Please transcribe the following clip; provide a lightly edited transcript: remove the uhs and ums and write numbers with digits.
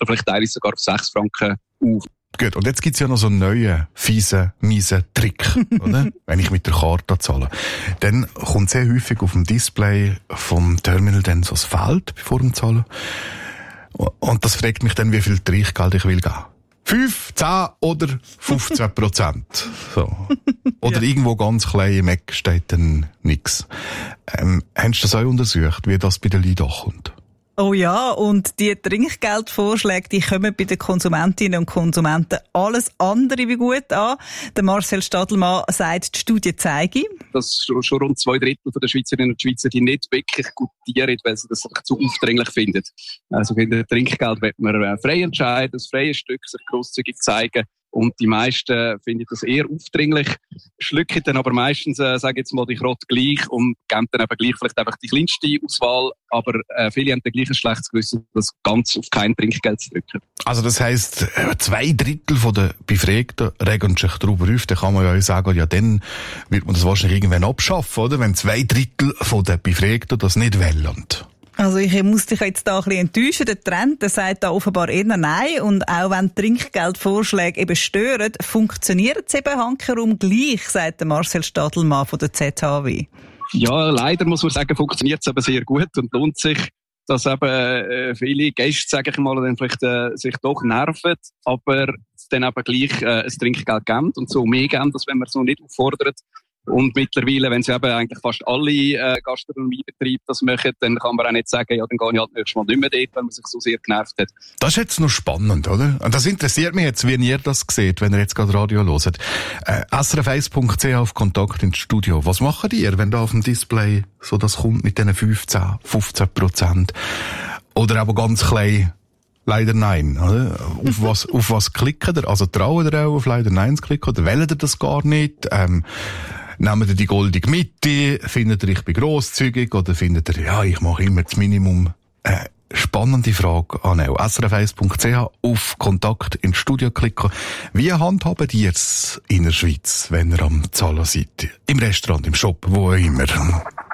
oder vielleicht teilweise sogar auf 6 Franken auf. Gut, und jetzt gibt's ja noch so einen neuen, miesen Trick, oder? Wenn ich mit der Karte zahle. Dann kommt sehr häufig auf dem Display vom Terminal dann so das Feld vor dem Zahlen. Und das fragt mich dann, wie viel Trinkgeld ich will geben. 5, 10 oder 15%. So. Oder irgendwo ganz klein im Eck steht dann nix. Hast du das auch untersucht, wie das bei den Leuten ankommt? Oh ja, und die Trinkgeldvorschläge, die kommen bei den Konsumentinnen und Konsumenten alles andere wie gut an. Der Marcel Stadelmann sagt, die Studie zeige, dass schon rund 2/3 der Schweizerinnen und Schweizer die nicht wirklich gutieren, weil sie das zu aufdringlich finden. Also bei dem Trinkgeld wird man frei entscheiden, das freie Stück sich grosszügig zeigen. Und die meisten finden das eher aufdringlich, schlucken dann aber meistens, sage ich jetzt mal, die Krott gleich und geben dann eben gleich vielleicht einfach die kleinste Auswahl. Aber viele haben dann gleich ein schlechtes Gewissen, das ganz auf kein Trinkgeld zu drücken. Also das heisst, 2/3 der Befragten regen sich darüber auf. Dann kann man ja sagen, ja, dann wird man das wahrscheinlich irgendwann abschaffen, oder? Wenn 2/3 der Befragten das nicht wollen. Also ich muss dich jetzt da ein bisschen enttäuschen. Der Trend, der sagt da offenbar eher nein. Und auch wenn Trinkgeldvorschläge eben stören, funktioniert es eben hankerum gleich, sagt der Marcel Stadelmann von der ZHW. Ja, leider muss man sagen, funktioniert es eben sehr gut und lohnt sich, dass eben viele Gäste, sage ich mal, dann vielleicht sich doch nerven, aber dann eben gleich ein Trinkgeld geben und so mehr geben, dass wenn man so nicht auffordert. Und mittlerweile, wenn sie eben eigentlich fast alle Gastronomiebetriebe das machen, dann kann man auch nicht sagen, ja, dann gehe ich halt nächstes Mal nicht mehr dort, weil man sich so sehr genervt hat. Das ist jetzt noch spannend, oder? Und das interessiert mich jetzt, wie ihr das seht, wenn ihr jetzt gerade Radio hört. srf1.ch auf Kontakt ins Studio. Was macht ihr, wenn da auf dem Display so das kommt mit diesen 15% oder aber ganz klein? Leider nein, oder? Auf was klicken ihr? Also trauen ihr auch auf leider nein zu klicken oder wählt ihr das gar nicht? Nehmt ihr die goldige Mitte? Findet ihr, ich bin grosszügig? Oder findet ihr, ja, ich mache immer das Minimum? Spannende Frage an auch. srf1.ch auf Kontakt ins Studio klicken. Wie handhabt ihr es in der Schweiz, wenn ihr am Zahlen seid? Im Restaurant, im Shop, wo auch immer?